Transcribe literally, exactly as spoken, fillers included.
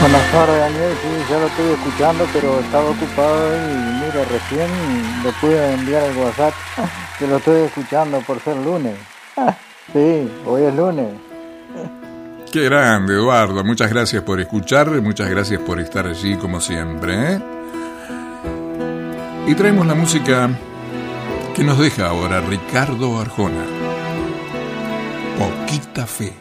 Buenas tardes, Daniel. Sí, ya lo estoy escuchando, pero estaba ocupado y mira, recién le pude enviar el WhatsApp que lo estoy escuchando por ser lunes. Sí, hoy es lunes. Qué grande, Eduardo. Muchas gracias por escuchar, muchas gracias por estar allí como siempre, ¿eh? Y traemos la música que nos deja ahora Ricardo Arjona. Poquita fe.